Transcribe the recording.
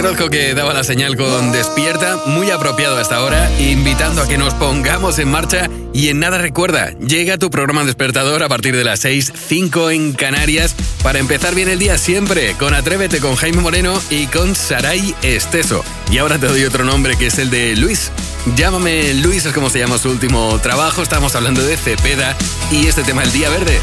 Orozco, que daba la señal con Despierta, muy apropiado a esta hora, invitando a que nos pongamos en marcha. Y en nada, recuerda, llega tu programa despertador a partir de las 6:05 en Canarias, para empezar bien el día siempre, con Atrévete, con Jaime Moreno y con Saray Esteso. Y ahora te doy otro nombre, que es el de Luis. Llámame Luis, es como se llama su último trabajo. Estamos hablando de Cepeda y este tema, El Día Verde.